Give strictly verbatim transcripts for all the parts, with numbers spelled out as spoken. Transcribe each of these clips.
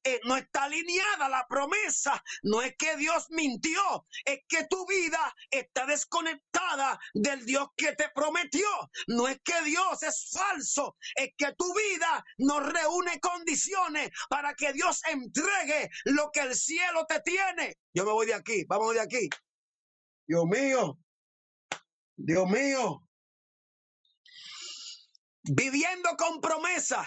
eh, no está alineada a la promesa. No es que Dios mintió, es que tu vida está desconectada del Dios que te prometió. No es que Dios es falso, es que tu vida no reúne condiciones para que Dios entregue lo que el cielo te tiene. Yo me voy de aquí, vamos de aquí. Dios mío, Dios mío. Viviendo con promesa,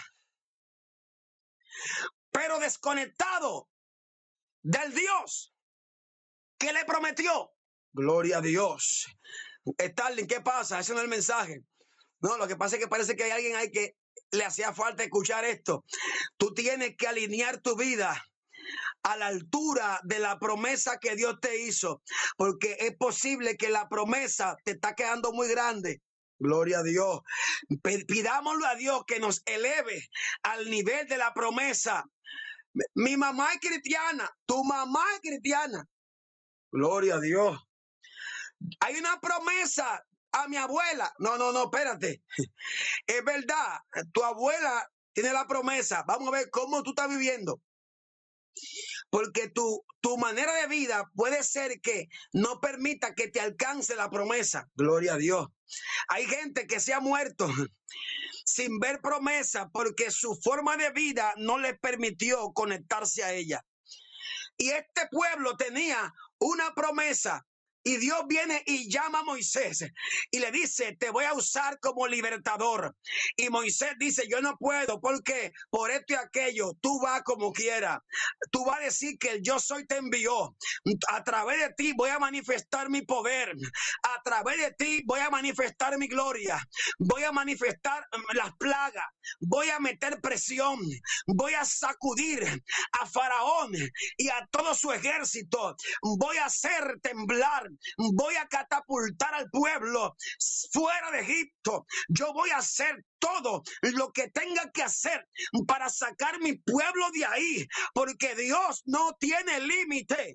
pero desconectado del Dios que le prometió. Gloria a Dios. Starling, ¿qué pasa? Ese no es el mensaje. No, lo que pasa es que parece que hay alguien ahí que le hacía falta escuchar esto. Tú tienes que alinear tu vida a la altura de la promesa que Dios te hizo, porque es posible que la promesa te está quedando muy grande. Gloria a Dios. Pidámosle a Dios que nos eleve al nivel de la promesa. Mi mamá es cristiana, tu mamá es cristiana. Gloria a Dios. Hay una promesa a mi abuela. No, no, no, espérate. Es verdad, tu abuela tiene la promesa. Vamos a ver cómo tú estás viviendo. Porque tu, tu manera de vida puede ser que no permita que te alcance la promesa. Gloria a Dios. Hay gente que se ha muerto sin ver promesa porque su forma de vida no le permitió conectarse a ella. Y este pueblo tenía una promesa. Y Dios viene y llama a Moisés y le dice, te voy a usar como libertador. Y Moisés dice, yo no puedo, porque por esto y aquello, tú vas como quieras. Tú vas a decir que el yo soy te envió. A través de ti voy a manifestar mi poder. A través de ti voy a manifestar mi gloria. Voy a manifestar las plagas. Voy a meter presión. Voy a sacudir a Faraón y a todo su ejército. Voy a hacer temblar. Voy a catapultar al pueblo fuera de Egipto. Yo voy a hacer todo lo que tenga que hacer para sacar mi pueblo de ahí, porque Dios no tiene límite.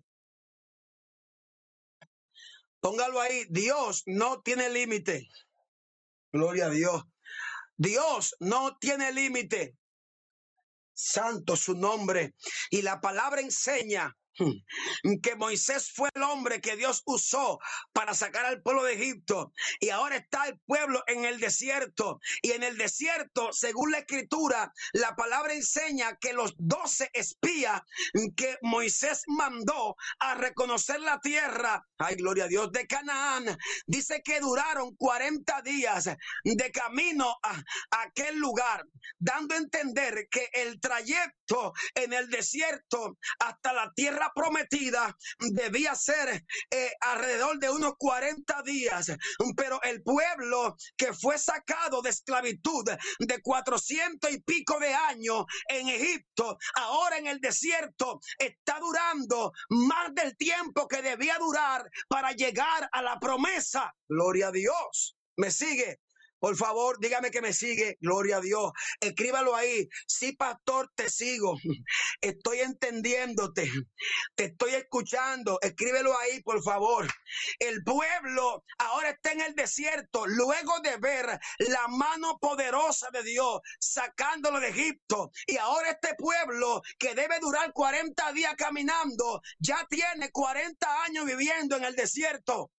Póngalo ahí, Dios no tiene límite. Gloria a Dios. Dios no tiene límite. Santo su nombre. Y la palabra enseña que Moisés fue el hombre que Dios usó para sacar al pueblo de Egipto, y ahora está el pueblo en el desierto. Y en el desierto, según la escritura, la palabra enseña que los doce espías que Moisés mandó a reconocer la tierra, ay, gloria a Dios, de Canaán, dice que duraron cuarenta días de camino a, a aquel lugar, dando a entender que el trayecto en el desierto hasta la tierra prometida debía ser eh, alrededor de unos cuarenta días. Pero el pueblo que fue sacado de esclavitud de cuatrocientos y pico de años en Egipto, ahora en el desierto está durando más del tiempo que debía durar para llegar a la promesa. Gloria a Dios. ¿Me sigue? Por favor, dígame que me sigue. Gloria a Dios. Escríbalo ahí. Sí, pastor, te sigo. Estoy entendiéndote. Te estoy escuchando. Escríbelo ahí, por favor. El pueblo ahora está en el desierto, luego de ver la mano poderosa de Dios sacándolo de Egipto. Y ahora este pueblo, que debe durar cuarenta días caminando, ya tiene cuarenta años viviendo en el desierto.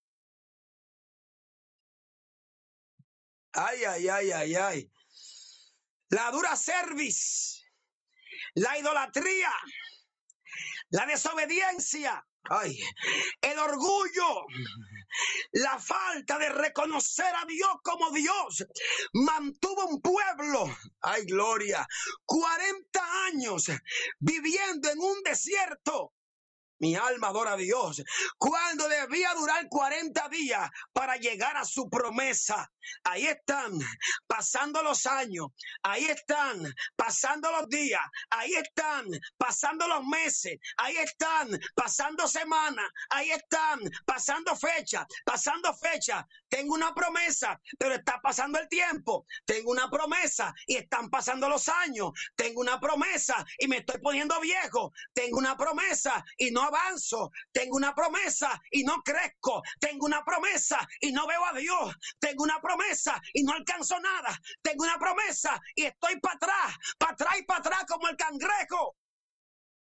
Ay, ay, ay, ay, ay. La dura cerviz, la idolatría, la desobediencia, ay, el orgullo, la falta de reconocer a Dios como Dios, mantuvo un pueblo, ay, gloria, cuarenta años viviendo en un desierto. Mi alma adora a Dios. Cuando debía durar cuarenta días para llegar a su promesa. Ahí están pasando los años. Ahí están pasando los días. Ahí están pasando los meses. Ahí están pasando semanas. Ahí están pasando fechas. Pasando fechas. Tengo una promesa, pero está pasando el tiempo. Tengo una promesa y están pasando los años. Tengo una promesa y me estoy poniendo viejo. Tengo una promesa y no avanzo. Tengo una promesa y no crezco. Tengo una promesa y no veo a Dios. Tengo una promesa y no alcanzo nada. Tengo una promesa y estoy para atrás, para atrás y para atrás como el cangrejo.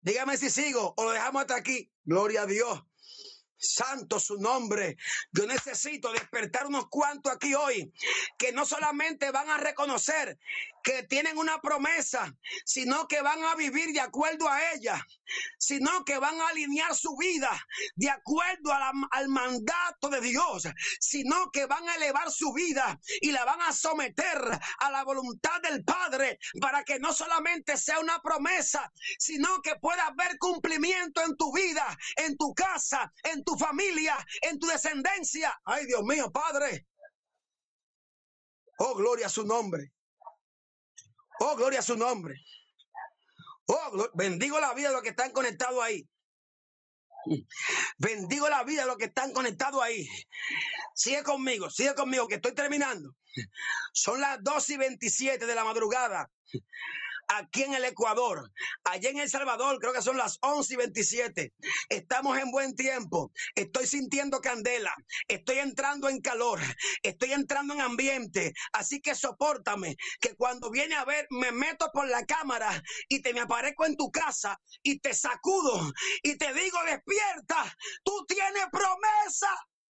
Dígame si sigo o lo dejamos hasta aquí. Gloria a Dios. Santo su nombre. Yo necesito despertar unos cuantos aquí hoy que no solamente van a reconocer que tienen una promesa, sino que van a vivir de acuerdo a ella, sino que van a alinear su vida de acuerdo a la, al mandato de Dios, sino que van a elevar su vida y la van a someter a la voluntad del Padre para que no solamente sea una promesa, sino que pueda haber cumplimiento en tu vida, en tu casa, en tu familia, en tu descendencia. Ay, Dios mío, Padre. Oh, gloria a su nombre. Oh, gloria a su nombre. Oh, bendigo la vida de los que están conectados ahí. Bendigo la vida de los que están conectados ahí. Sigue conmigo, sigue conmigo, que estoy terminando. Son las dos y veintisiete de la madrugada. Aquí en el Ecuador, allá en El Salvador, creo que son las once y veintisiete. Estamos en buen tiempo. Estoy sintiendo candela. Estoy entrando en calor. Estoy entrando en ambiente. Así que sopórtame, que cuando viene a ver, me meto por la cámara y te me aparezco en tu casa y te sacudo y te digo, despierta. Tú tienes promesa.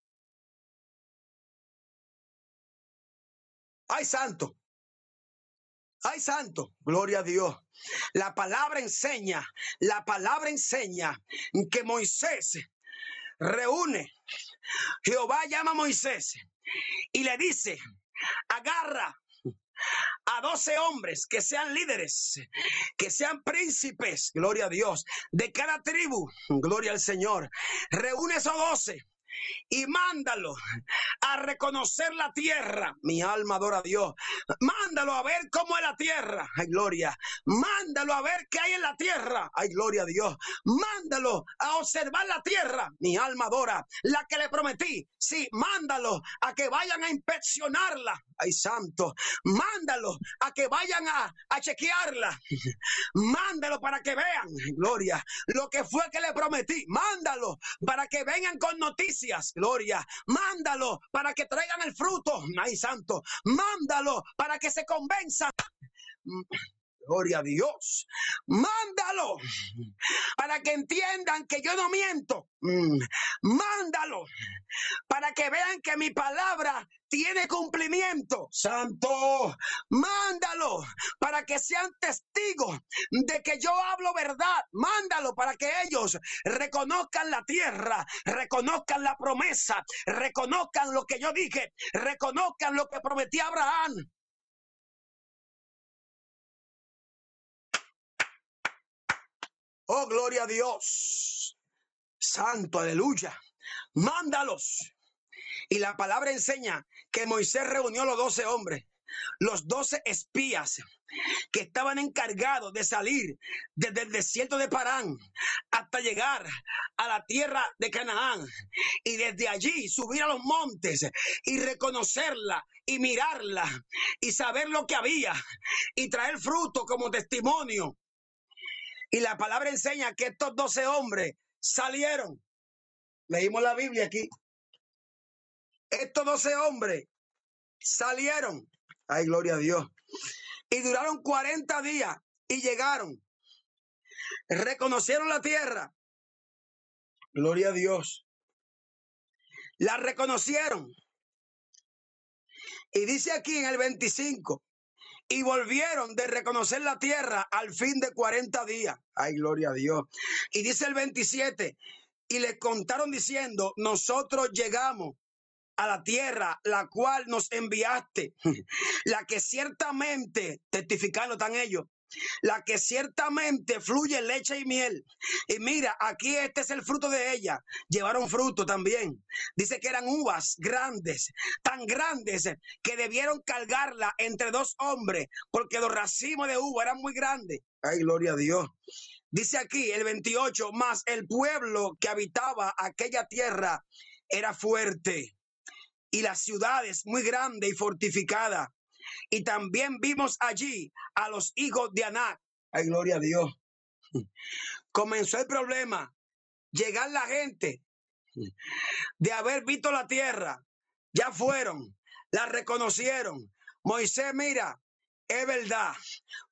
Ay, santo. Ay, santo, gloria a Dios. La palabra enseña, la palabra enseña que Moisés reúne. Jehová llama a Moisés y le dice, agarra a doce hombres que sean líderes, que sean príncipes, gloria a Dios, de cada tribu, gloria al Señor. Reúne esos doce. Y mándalo a reconocer la tierra. Mi alma adora a Dios. Mándalo a ver cómo es la tierra. Ay, gloria. Mándalo a ver qué hay en la tierra. Ay, gloria a Dios. Mándalo a observar la tierra. Mi alma adora. La que le prometí. Sí, mándalo a que vayan a inspeccionarla. Ay, santo. Mándalo a que vayan a, a chequearla. Mándalo para que vean, gloria, lo que fue que le prometí. Mándalo para que vengan con noticias, gloria. Mándalo para que traigan el fruto. Ay, santo. Mándalo para que se convenzan. Gloria a Dios. Mándalo para que entiendan que yo no miento. Mándalo para que vean que mi palabra tiene cumplimiento. Santo, mándalo para que sean testigos de que yo hablo verdad. Mándalo para que ellos reconozcan la tierra, reconozcan la promesa, reconozcan lo que yo dije, reconozcan lo que prometí a Abraham. Oh, gloria a Dios. Santo, aleluya. Mándalos. Y la palabra enseña que Moisés reunió a los doce hombres, los doce espías que estaban encargados de salir desde el desierto de Parán hasta llegar a la tierra de Canaán y desde allí subir a los montes y reconocerla y mirarla y saber lo que había y traer fruto como testimonio. Y la palabra enseña que estos doce hombres salieron. Leímos la Biblia aquí. Estos doce hombres salieron. Ay, gloria a Dios. Y duraron cuarenta días y llegaron. Reconocieron la tierra. Gloria a Dios. La reconocieron. Y dice aquí en el veinticinco. Y volvieron de reconocer la tierra al fin de cuarenta días. Ay, gloria a Dios. Y dice el veintisiete. Y les contaron diciendo, nosotros llegamos a la tierra, la cual nos enviaste, la que ciertamente, testificando están ellos, la que ciertamente fluye leche y miel. Y mira, aquí este es el fruto de ella. Llevaron fruto también. Dice que eran uvas grandes, tan grandes que debieron cargarla entre dos hombres, porque los racimos de uva eran muy grandes. Ay, gloria a Dios. Dice aquí el veintiocho, más el pueblo que habitaba aquella tierra era fuerte y las ciudades muy grandes y fortificadas. Y también vimos allí a los hijos de Anac. Ay, gloria a Dios. Comenzó el problema. Llegar la gente de haber visto la tierra. Ya fueron, la reconocieron. Moisés, mira, es verdad.